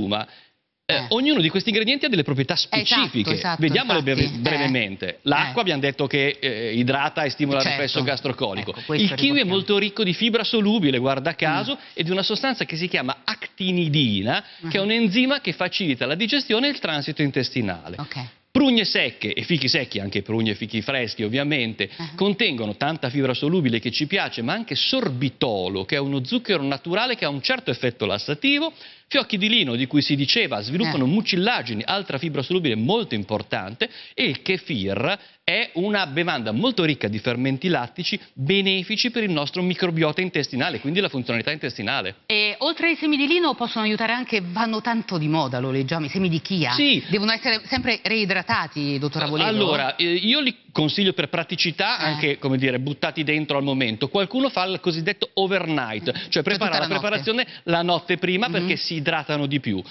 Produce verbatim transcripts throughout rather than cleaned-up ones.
consuma. Eh, eh. Ognuno di questi ingredienti ha delle proprietà specifiche. Esatto, esatto, Vediamole infatti, breve, brevemente. L'acqua eh. abbiamo detto che eh, idrata e stimola certo. il riflesso gastrocolico. Ecco, il kiwi riportiamo. è molto ricco di fibra solubile, guarda caso, mm. e di una sostanza che si chiama actinidina, uh-huh. che è un enzima che facilita la digestione e il transito intestinale. Okay. Prugne secche e fichi secchi, anche prugne e fichi freschi ovviamente, uh-huh. contengono tanta fibra solubile che ci piace, ma anche sorbitolo, che è uno zucchero naturale che ha un certo effetto lassativo. Fiocchi di lino, di cui si diceva, sviluppano eh. mucillagini, altra fibra solubile molto importante, e il kefir è una bevanda molto ricca di fermenti lattici benefici per il nostro microbiota intestinale, quindi la funzionalità intestinale. E oltre ai semi di lino possono aiutare anche, vanno tanto di moda, lo leggiamo, i semi di chia. Sì. Devono essere sempre reidratati, dottor Avoledo? Allora, eh, io li consiglio per praticità, eh. anche, come dire, buttati dentro al momento. Qualcuno fa il cosiddetto overnight, cioè, cioè prepara la, la preparazione la notte prima, mm-hmm. perché si idratano di più,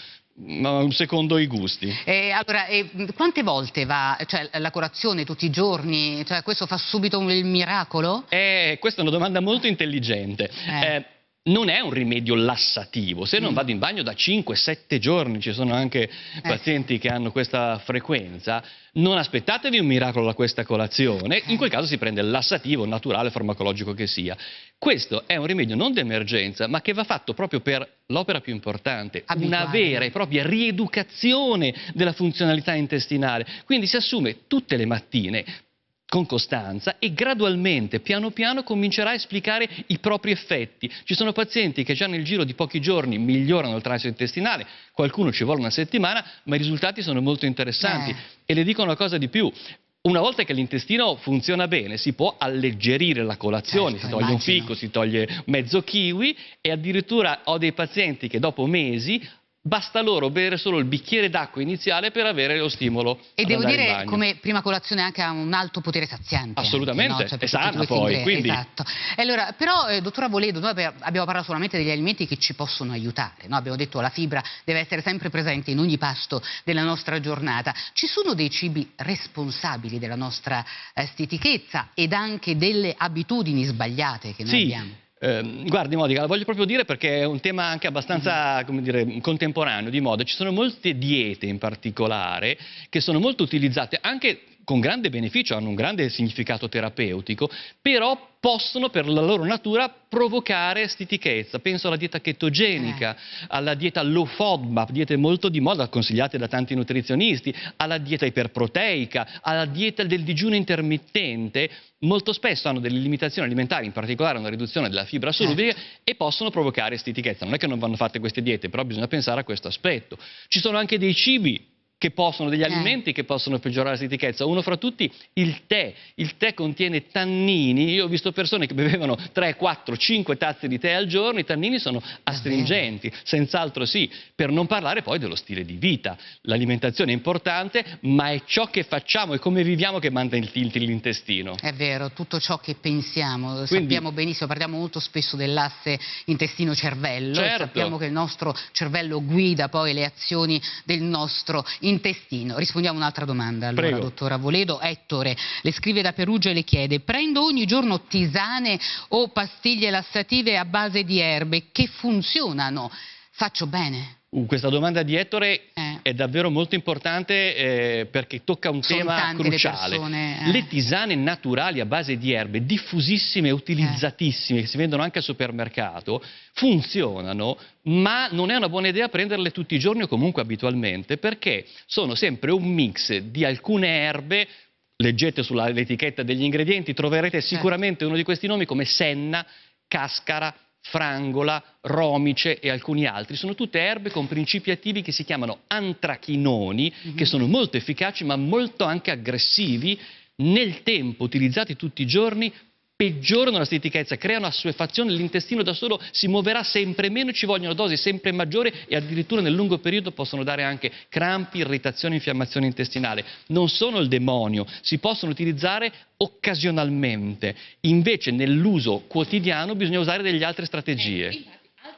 secondo i gusti. Eh, allora, eh, quante volte va, cioè, la colazione tutti i giorni? Cioè, questo fa subito il miracolo? Eh, questa è una domanda molto intelligente. Eh. Eh, non è un rimedio lassativo, se non mm. vado in bagno da cinque sette giorni, ci sono anche eh. pazienti che hanno questa frequenza, non aspettatevi un miracolo da questa colazione, okay. in quel caso si prende il lassativo naturale, farmacologico che sia. Questo è un rimedio non d'emergenza, ma che va fatto proprio per l'opera più importante, abituale. Una vera e propria rieducazione della funzionalità intestinale. Quindi si assume tutte le mattine, con costanza, e gradualmente, piano piano, comincerà a esplicare i propri effetti. Ci sono pazienti che già nel giro di pochi giorni migliorano il transito intestinale, qualcuno ci vuole una settimana, ma i risultati sono molto interessanti. Eh. E le dico una cosa di più. Una volta che l'intestino funziona bene, si può alleggerire la colazione, certo, si toglie immagino. un fico, si toglie mezzo kiwi, e addirittura ho dei pazienti che dopo mesi basta loro bere solo il bicchiere d'acqua iniziale per avere lo stimolo. E devo dire, come prima colazione, anche ha un alto potere saziante. Assolutamente, anche, no? Cioè, è sana poi. Quindi... Esatto. Allora, però, eh, dottor Avoledo, noi abbiamo parlato solamente degli alimenti che ci possono aiutare, no? Abbiamo detto che la fibra deve essere sempre presente in ogni pasto della nostra giornata. Ci sono dei cibi responsabili della nostra eh, stitichezza ed anche delle abitudini sbagliate che noi sì. abbiamo? Eh, guardi Monica, la voglio proprio dire perché è un tema anche abbastanza, come dire, contemporaneo, di moda. Ci sono molte diete in particolare che sono molto utilizzate, anche con grande beneficio, hanno un grande significato terapeutico, però possono per la loro natura provocare stitichezza. Penso alla dieta chetogenica, eh. alla dieta low FODMAP, diete molto di moda consigliate da tanti nutrizionisti, alla dieta iperproteica, alla dieta del digiuno intermittente. Molto spesso hanno delle limitazioni alimentari, in particolare una riduzione della fibra solubile, eh. e possono provocare stitichezza. Non è che non vanno fatte queste diete, però bisogna pensare a questo aspetto. Ci sono anche dei cibi che possono, degli alimenti eh. che possono peggiorare la stitichezza. Uno fra tutti, il tè. Il tè contiene tannini. Io ho visto persone che bevevano tre, quattro, cinque tazze di tè al giorno. I tannini sono astringenti, senz'altro sì, per non parlare poi dello stile di vita. L'alimentazione è importante, ma è ciò che facciamo e come viviamo che manda il tilt l'intestino. È vero, tutto ciò che pensiamo. Quindi, sappiamo benissimo, parliamo molto spesso dell'asse intestino-cervello, certo. sappiamo che il nostro cervello guida poi le azioni del nostro intestino. Rispondiamo a un'altra domanda allora, Prego. dottor Avoledo. Ettore le scrive da Perugia e le chiede: prendo ogni giorno tisane o pastiglie lassative a base di erbe che funzionano, faccio bene? Uh, questa domanda di Ettore eh. è davvero molto importante eh, perché tocca un Sono tema cruciale. Le, persone, eh. le tisane naturali a base di erbe, diffusissime e utilizzatissime, eh. che si vendono anche al supermercato, funzionano, ma non è una buona idea prenderle tutti i giorni o comunque abitualmente, perché sono sempre un mix di alcune erbe. Leggete sull'etichetta degli ingredienti, troverete sicuramente uno di questi nomi come senna, cascara, frangola, romice e alcuni altri. Sono tutte erbe con principi attivi che si chiamano antrachinoni, mm-hmm. che sono molto efficaci ma molto anche aggressivi. Nel tempo, utilizzati tutti i giorni, peggiorano la stitichezza, creano assuefazione, l'intestino da solo si muoverà sempre meno, ci vogliono dosi sempre maggiori e addirittura nel lungo periodo possono dare anche crampi, irritazione, infiammazione intestinale. Non sono il demonio, si possono utilizzare occasionalmente, invece nell'uso quotidiano bisogna usare delle altre strategie. Eh,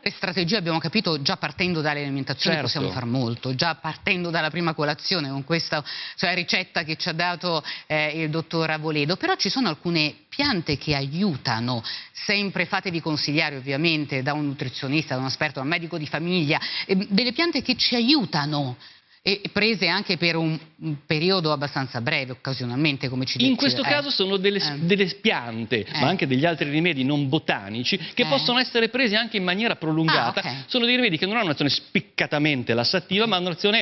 per strategia abbiamo capito, già partendo dall'alimentazione Certo. possiamo far molto, già partendo dalla prima colazione con questa cioè, ricetta che ci ha dato eh, il dottor Avoledo, però ci sono alcune piante che aiutano, sempre fatevi consigliare ovviamente da un nutrizionista, da un esperto, da un medico di famiglia, eh, delle piante che ci aiutano, e prese anche per un, un periodo abbastanza breve, occasionalmente, come ci dice. In questo eh. caso sono delle, eh. delle piante, Eh. ma anche degli altri rimedi non botanici, che Eh. possono essere presi anche in maniera prolungata. Ah, ok. Sono dei rimedi che non hanno un'azione spiccatamente lassativa, ma hanno un'azione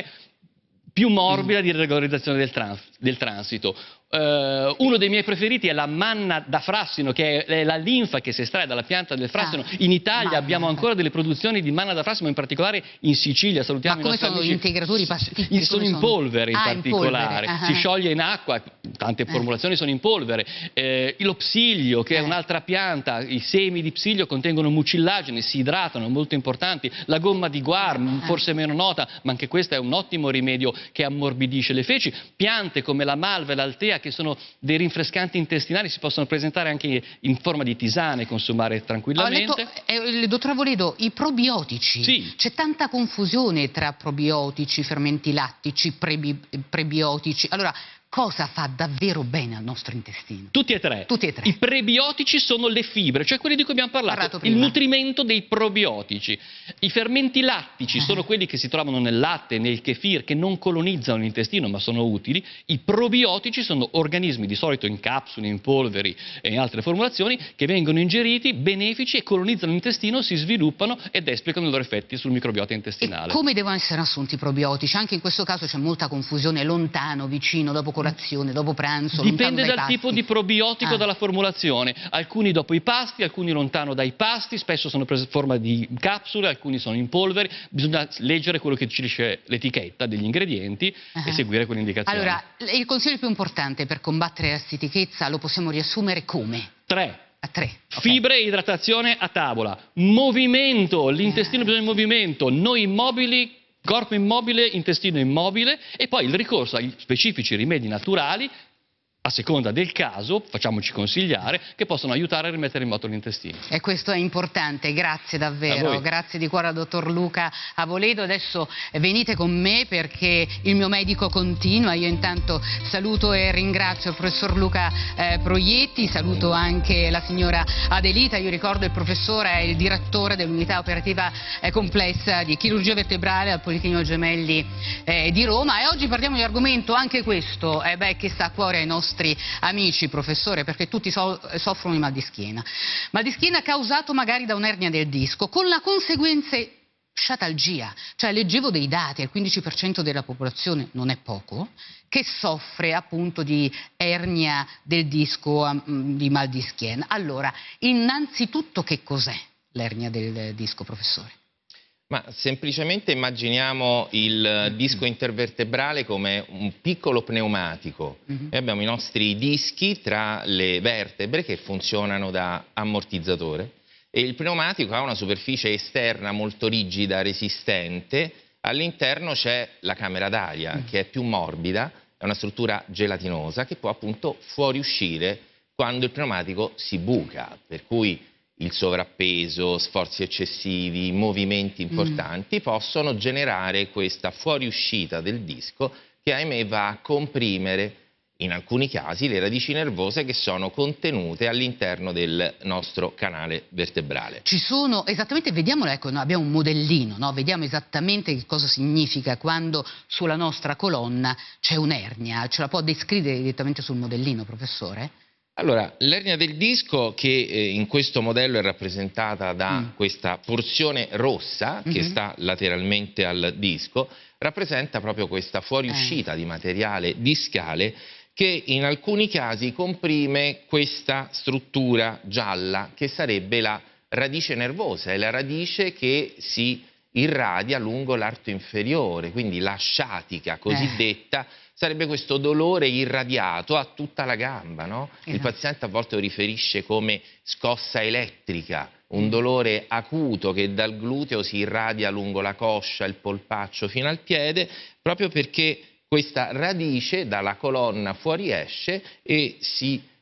più morbida Mm. di regolarizzazione del, trans del transito. Uh, uno dei miei preferiti è la manna da frassino, che è la linfa che si estrae dalla pianta del frassino. Ah, in Italia manna. abbiamo ancora delle produzioni di manna da frassino, in particolare in Sicilia. Salutiamo Ma i come nostri sono amici. gli integratori pasticchi? In- Sono Come in sono? polvere in Ah, in particolare, polvere, ah, si ah. scioglie in acqua, tante Eh. formulazioni sono in polvere. Eh, lo psilio, che è Eh. un'altra pianta, i semi di psilio contengono mucillagene, si idratano, molto importanti. La gomma di guar, Eh. forse meno nota, ma anche questo è un ottimo rimedio che ammorbidisce le feci. Piante come la malva e l'altea, che sono dei rinfrescanti intestinali, si possono presentare anche in forma di tisane e consumare Ho tranquillamente. letto, eh, dottor Avoledo, i probiotici. Sì. C'è tanta confusione tra probiotici, fermenti lattici, prebi- prebiotici. Allora, cosa fa davvero bene al nostro intestino? Tutti e tre. Tutti e tre. I prebiotici sono le fibre, cioè quelli di cui abbiamo parlato, Parlato il prima. nutrimento dei probiotici. I fermenti lattici Eh. sono quelli che si trovano nel latte, nel kefir, che non colonizzano l'intestino ma sono utili. I probiotici sono organismi, di solito in capsule, in polveri e in altre formulazioni, che vengono ingeriti, benefici, e colonizzano l'intestino, si sviluppano ed esplicano i loro effetti sul microbiota intestinale. E come devono essere assunti i probiotici? Anche in questo caso c'è molta confusione, lontano, vicino, dopo colazione, dopo pranzo, Dipende lontano dal dai pasti. tipo di probiotico, Ah. dalla formulazione. Alcuni dopo i pasti, alcuni lontano dai pasti, spesso sono presi in forma di capsule, alcuni sono in polvere. Bisogna leggere quello che ci dice l'etichetta degli ingredienti Ah. e seguire quelle indicazioni. Allora, il consiglio più importante per combattere la stitichezza lo possiamo riassumere come? Tre. A tre. ok. Fibre e idratazione a tavola. Movimento, l'intestino ha bisogno di movimento. Noi immobili, corpo immobile, intestino immobile, e poi il ricorso agli specifici rimedi naturali, a seconda del caso, facciamoci consigliare, che possono aiutare a rimettere in moto l'intestino. E questo è importante, grazie A davvero, voi. grazie di cuore al dottor Luca Avoledo. Adesso venite con me perché il mio medico continua. Io intanto saluto e ringrazio il professor Luca eh, Proietti, saluto anche la signora Adelita. Io ricordo il professore è il direttore dell'unità operativa eh, complessa di chirurgia vertebrale al Policlinico Gemelli eh, di Roma, e oggi parliamo di argomento anche questo eh, beh, che sta a cuore ai nostri amici, professore, perché tutti so soffrono di mal di schiena. Mal di schiena causato magari da un'ernia del disco, con la conseguenze sciatalgia, cioè leggevo dei dati, il quindici per cento della popolazione, non è poco, che soffre appunto di ernia del disco, um, di mal di schiena. Allora, innanzitutto che cos'è l'ernia del disco, professore? Ma semplicemente immaginiamo il disco intervertebrale come un piccolo pneumatico. Mm-hmm. E abbiamo i nostri dischi tra le vertebre che funzionano da ammortizzatore, e il pneumatico ha una superficie esterna molto rigida, resistente. All'interno c'è la camera d'aria, che è più morbida, è una struttura gelatinosa che può appunto fuoriuscire quando il pneumatico si buca, per cui il sovrappeso, sforzi eccessivi, movimenti importanti mm. possono generare questa fuoriuscita del disco che, ahimè, va a comprimere in alcuni casi le radici nervose che sono contenute all'interno del nostro canale vertebrale. Ci sono, esattamente, vediamolo, ecco, no, abbiamo un modellino, no? Vediamo esattamente che cosa significa quando sulla nostra colonna c'è un'ernia. Ce la può descrivere direttamente sul modellino, professore? Allora, l'ernia del disco, che eh, in questo modello è rappresentata da mm. questa porzione rossa che mm-hmm. sta lateralmente al disco, rappresenta proprio questa fuoriuscita eh. di materiale discale che in alcuni casi comprime questa struttura gialla che sarebbe la radice nervosa, è la radice che si irradia lungo l'arto inferiore, quindi la sciatica cosiddetta. Eh. Sarebbe questo dolore irradiato a tutta la gamba, no? Esatto. Il paziente a volte lo riferisce come scossa elettrica, un dolore acuto che dal gluteo si irradia lungo la coscia, il polpaccio fino al piede, proprio perché questa radice dalla colonna fuoriesce e si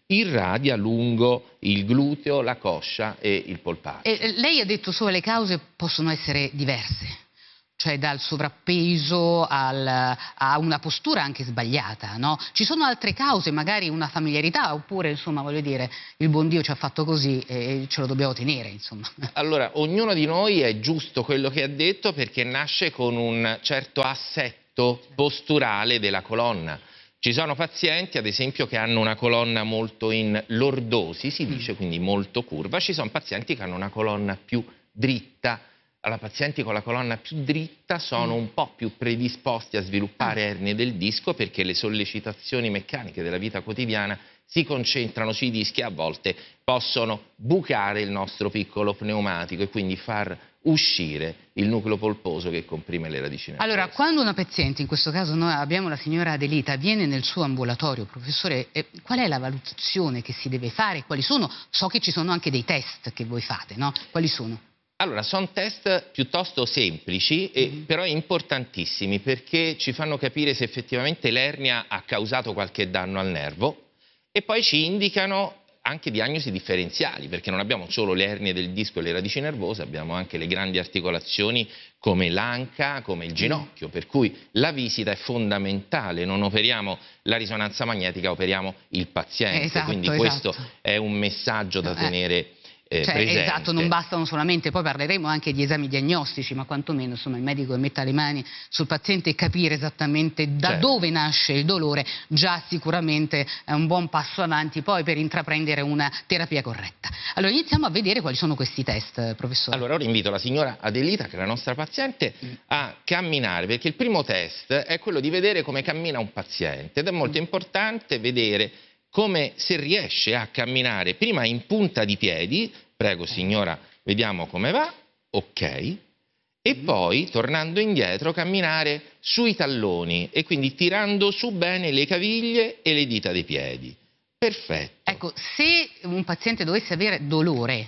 irradia lungo il gluteo, la coscia e il polpaccio. E lei ha detto solo che le cause possono essere diverse, cioè dal sovrappeso al, a una postura anche sbagliata, no? Ci sono altre cause, magari una familiarità, oppure, insomma, voglio dire, il buon Dio ci ha fatto così e ce lo dobbiamo tenere, insomma. Allora, ognuno di noi è giusto quello che ha detto, perché nasce con un certo assetto posturale della colonna. Ci sono pazienti, ad esempio, che hanno una colonna molto in lordosi, si dice, quindi molto curva. Ci sono pazienti che hanno una colonna più dritta. Allora, pazienti con la colonna più dritta sono un po' più predisposti a sviluppare ernie del disco, perché le sollecitazioni meccaniche della vita quotidiana si concentrano sui dischi e a volte possono bucare il nostro piccolo pneumatico e quindi far uscire il nucleo polposo che comprime le radici nervose. Allora, quando una paziente, in questo caso noi abbiamo la signora Adelita, viene nel suo ambulatorio, professore, eh, qual è la valutazione che si deve fare? Quali sono? So che ci sono anche dei test che voi fate, no? Quali sono? Allora, sono test piuttosto semplici, e Mm. però importantissimi, perché ci fanno capire se effettivamente l'ernia ha causato qualche danno al nervo, e poi ci indicano anche diagnosi differenziali, perché non abbiamo solo le ernie del disco e le radici nervose, abbiamo anche le grandi articolazioni come l'anca, come il ginocchio, per cui la visita è fondamentale, non operiamo la risonanza magnetica, operiamo il paziente, Esatto, quindi esatto. questo è un messaggio da Eh. tenere eh, Cioè, presente. esatto, non bastano solamente, poi parleremo anche di esami diagnostici, ma quantomeno, insomma, il medico che metta le mani sul paziente e capire esattamente da Certo. dove nasce il dolore, già sicuramente è un buon passo avanti poi per intraprendere una terapia corretta. Allora iniziamo a vedere quali sono questi test, professore. Allora, ora invito la signora Adelita, che è la nostra paziente, a camminare, perché il primo test è quello di vedere come cammina un paziente, ed è molto importante vedere come, se riesce a camminare prima in punta di piedi. Prego signora, vediamo come va, ok, e poi tornando indietro camminare sui talloni, e quindi tirando su bene le caviglie e le dita dei piedi. Perfetto. Ecco, se un paziente dovesse avere dolore,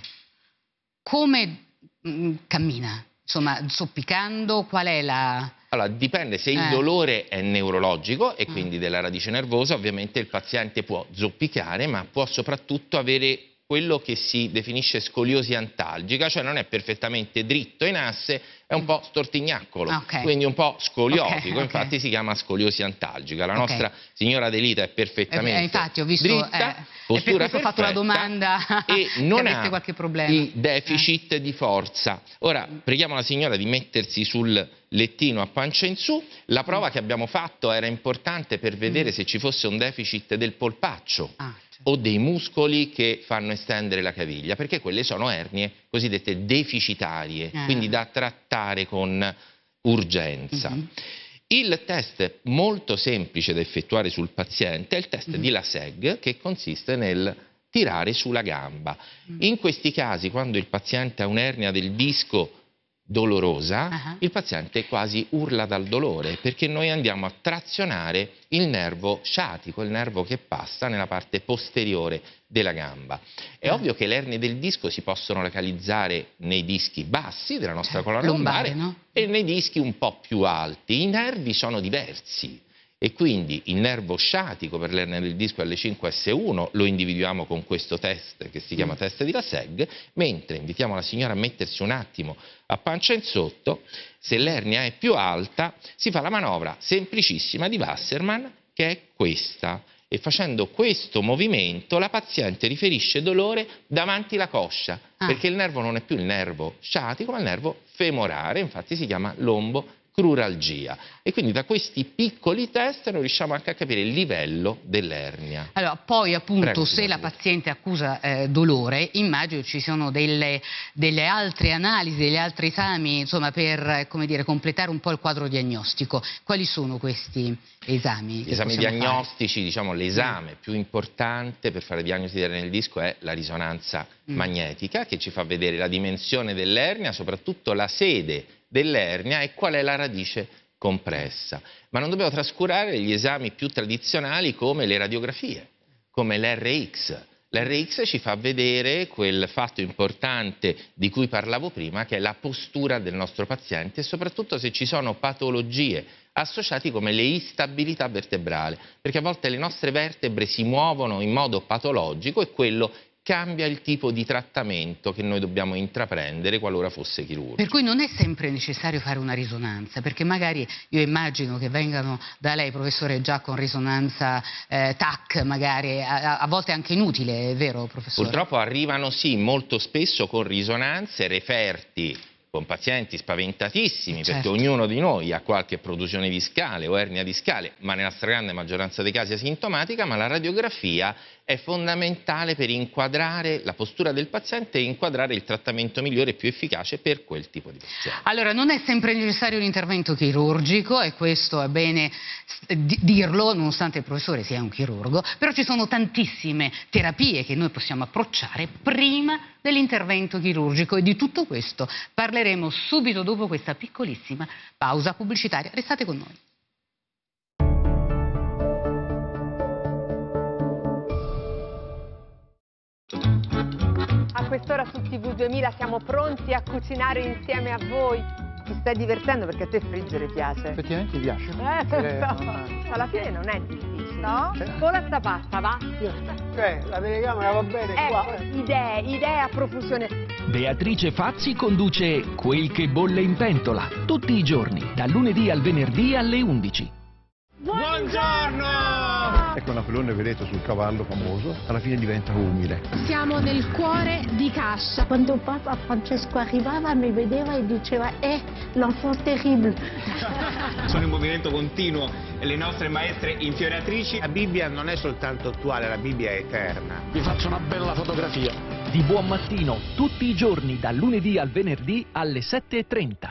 come mm, cammina? Insomma, zoppicando, qual è la... Allora, dipende, se il Eh. dolore è neurologico e Mm. quindi della radice nervosa, ovviamente il paziente può zoppicare, ma può soprattutto avere quello che si definisce scoliosi antalgica, cioè non è perfettamente dritto in asse, è un po' stortignaccolo, Ok. quindi un po' scoliotico, Ok, ok. infatti si chiama scoliosi antalgica. La Ok. nostra signora Adelita è perfettamente Eh, infatti ho visto, dritta, eh, postura e per questo ho fatto la perfetta, domanda e se non avesse ha qualche problema. i deficit di forza. Ora preghiamo la signora di mettersi sul lettino a pancia in su. La prova che abbiamo fatto era importante per vedere se ci fosse un deficit del polpaccio Ah, certo. o dei muscoli che fanno estendere la caviglia, perché quelle sono ernie cosiddette deficitarie, Ah. quindi da trattare con urgenza. Mhm. Il test molto semplice da effettuare sul paziente è il test Mhm. di Laseg, che consiste nel tirare sulla gamba. Mm. In questi casi, quando il paziente ha un'ernia del disco dolorosa, Ah. il paziente quasi urla dal dolore, perché noi andiamo a trazionare il nervo sciatico, il nervo che passa nella parte posteriore della gamba. È Ah. ovvio che le ernie del disco si possono localizzare nei dischi bassi della nostra colonna Lombare, lombare, no? e nei dischi un po' più alti. I nervi sono diversi, e quindi il nervo sciatico per l'ernia del disco L cinque S uno lo individuiamo con questo test che si chiama Mm. test di Laseg, mentre invitiamo la signora a mettersi un attimo a pancia in sotto. Se l'ernia è più alta, si fa la manovra semplicissima di Wassermann, che è questa, e facendo questo movimento la paziente riferisce dolore davanti la coscia, Ah. perché il nervo non è più il nervo sciatico, ma il nervo femorale, infatti si chiama lombo cruralgia, e quindi da questi piccoli test noi riusciamo anche a capire il livello dell'ernia. Allora, poi appunto, Prego, se signora la Adelita. paziente accusa eh, dolore, immagino ci sono delle, delle altre analisi, degli altri esami, insomma, per eh, come dire, completare un po' il quadro diagnostico. Quali sono questi esami? Gli che esami possiamo diagnostici, diciamo l'esame più importante per fare diagnosi di ernia del disco è la risonanza Mm. magnetica, che ci fa vedere la dimensione dell'ernia, soprattutto la sede dell'ernia e qual è la radice compressa. Ma non dobbiamo trascurare gli esami più tradizionali come le radiografie, come l'R X. L'R X ci fa vedere quel fatto importante di cui parlavo prima, che è la postura del nostro paziente, e soprattutto se ci sono patologie associati come le instabilità vertebrali, perché a volte le nostre vertebre si muovono in modo patologico e quello cambia il tipo di trattamento che noi dobbiamo intraprendere qualora fosse chirurgico. Per cui non è sempre necessario fare una risonanza, perché magari io immagino che vengano da lei, professore, già con risonanza eh, T A C, magari a, a volte anche inutile, è vero, professore? Purtroppo arrivano sì, molto spesso con risonanze, referti con pazienti spaventatissimi, certo, perché ognuno di noi ha qualche protrusione discale o ernia discale, ma nella stragrande maggioranza dei casi asintomatica, ma la radiografia è fondamentale per inquadrare la postura del paziente e inquadrare il trattamento migliore e più efficace per quel tipo di paziente. Allora, non è sempre necessario un intervento chirurgico, e questo è bene dirlo, nonostante il professore sia un chirurgo, però ci sono tantissime terapie che noi possiamo approcciare prima dell'intervento chirurgico, e di tutto questo parleremo subito dopo questa piccolissima pausa pubblicitaria. Restate con noi. A quest'ora su T V duemila siamo pronti a cucinare insieme a voi. Ti stai divertendo perché a te friggere piace? Effettivamente mi piace. Eh, Eh, no. non- Alla fine non è difficile, no? Sì. Vola sta pasta, va? Eh, la telecamera va bene qua. Ecco, idee, idee a profusione. Beatrice Fazzi conduce Quel che bolle in pentola, tutti i giorni, dal lunedì al venerdì alle undici. Buongiorno! Ecco Napoleone, vedete, sul cavallo famoso, alla fine diventa umile. Siamo nel cuore di Cascia. Quando Papa Francesco arrivava mi vedeva e diceva eh, l'enfant terrible. Sono in movimento continuo le nostre maestre infioratrici. La Bibbia non è soltanto attuale, la Bibbia è eterna. Vi faccio una bella fotografia. Di buon mattino, tutti i giorni, dal lunedì al venerdì alle sette e trenta.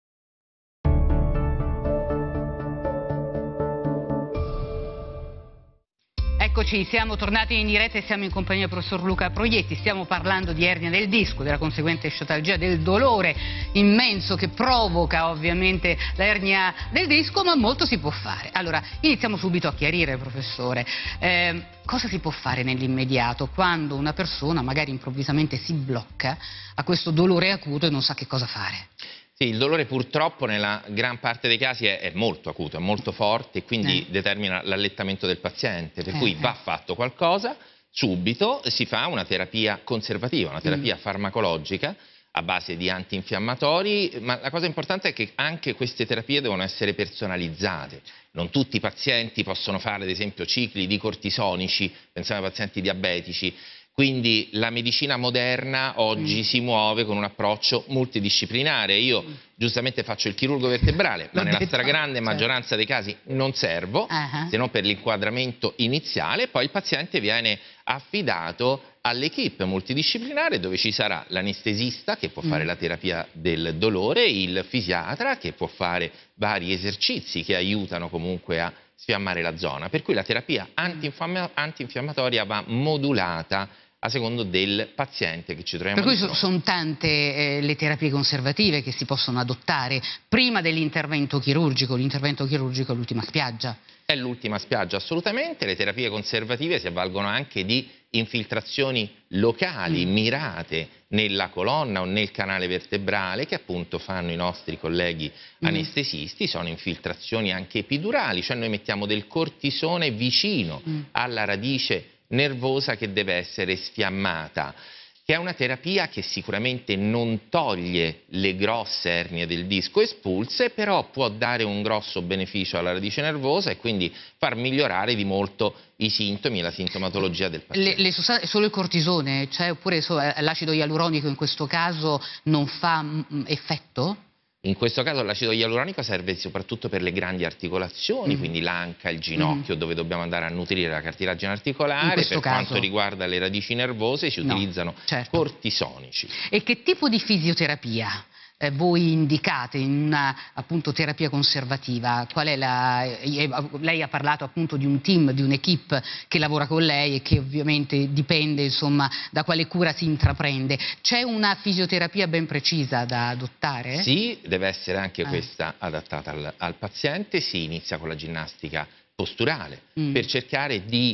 Eccoci, siamo tornati in diretta e siamo in compagnia del professor Luca Proietti. Stiamo parlando di ernia del disco, della conseguente sciatalgia, del dolore immenso che provoca ovviamente l'ernia del disco, ma molto si può fare. Allora, iniziamo subito a chiarire, professore. Eh, cosa si può fare nell'immediato quando una persona magari improvvisamente si blocca a questo dolore acuto e non sa che cosa fare? Sì, il dolore purtroppo nella gran parte dei casi è, è molto acuto, è molto forte e quindi Eh. determina l'allettamento del paziente, per Eh, cui eh. va fatto qualcosa, subito si fa una terapia conservativa, una terapia Mm. farmacologica a base di antinfiammatori, ma la cosa importante è che anche queste terapie devono essere personalizzate. Non tutti i pazienti possono fare ad esempio cicli di cortisonici, pensiamo ai pazienti diabetici. Quindi la medicina moderna oggi Mm. si muove con un approccio multidisciplinare. Io Mm. giustamente faccio il chirurgo vertebrale, ma L'ho nella detto, stragrande certo. maggioranza dei casi non servo, Ah, se non per l'inquadramento iniziale, poi il paziente viene affidato all'equipe multidisciplinare dove ci sarà l'anestesista che può fare Mm. la terapia del dolore, il fisiatra che può fare vari esercizi che aiutano comunque a sfiammare la zona. Per cui la terapia antinfiamma- antinfiammatoria va modulata a secondo del paziente che ci troviamo Per cui di so- fronte. sono tante eh, le terapie conservative che si possono adottare prima dell'intervento chirurgico. L'intervento chirurgico è l'ultima spiaggia. È l'ultima spiaggia assolutamente, le terapie conservative si avvalgono anche di infiltrazioni locali, Mm. mirate nella colonna o nel canale vertebrale che appunto fanno i nostri colleghi Mm. anestesisti, sono infiltrazioni anche epidurali, cioè noi mettiamo del cortisone vicino Mm. alla radice nervosa che deve essere sfiammata, che è una terapia che sicuramente non toglie le grosse ernie del disco espulse, però può dare un grosso beneficio alla radice nervosa e quindi far migliorare di molto i sintomi e la sintomatologia del paziente. Le, le sostanze, solo il cortisone, cioè, oppure so- eh, l'acido ialuronico in questo caso non fa mm, effetto? In questo caso l'acido ialuronico serve soprattutto per le grandi articolazioni, Mm. quindi l'anca, il ginocchio, Mm. dove dobbiamo andare a nutrire la cartilagine articolare. In questo Per caso. quanto riguarda le radici nervose si No, utilizzano certo. cortisonici. E che tipo di fisioterapia eh, voi indicate in una appunto terapia conservativa? Qual è la, eh, lei ha parlato appunto di un team, di un'equipe che lavora con lei e che ovviamente dipende insomma da quale cura si intraprende. C'è una fisioterapia ben precisa da adottare? Sì, deve essere anche Eh. questa adattata al, al paziente. Si inizia con la ginnastica posturale Mm. per cercare di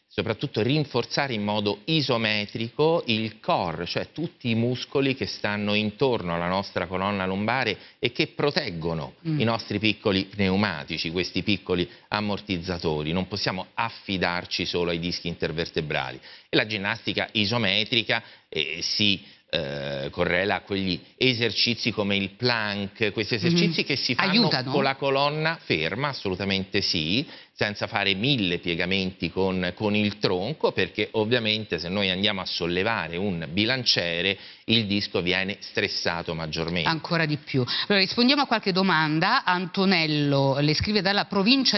soprattutto rinforzare in modo isometrico il core, cioè tutti i muscoli che stanno intorno alla nostra colonna lombare e che proteggono mm. i nostri piccoli pneumatici, questi piccoli ammortizzatori. Non possiamo affidarci solo ai dischi intervertebrali. E la ginnastica isometrica eh, si eh, correla a quegli esercizi come il plank, questi esercizi mm. che si fanno Aiutano? con la colonna ferma, assolutamente sì, senza fare mille piegamenti con, con il tronco, perché ovviamente se noi andiamo a sollevare un bilanciere il disco viene stressato maggiormente. Ancora di più. Allora, rispondiamo a qualche domanda. Antonello le scrive dalla provincia